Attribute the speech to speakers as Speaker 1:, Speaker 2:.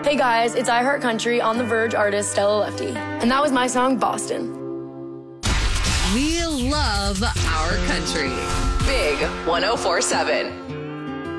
Speaker 1: Hey guys, it's I Heart Country on The Verge artist Stella Lefty. And that was my song, Boston.
Speaker 2: We love our country.
Speaker 3: Big 104.7.